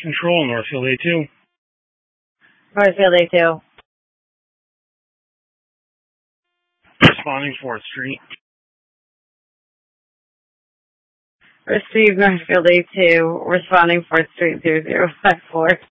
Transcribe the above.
Control, Northfield A2. Northfield A2. Responding 4th Street. Receive Northfield A2, responding 4th Street 0054.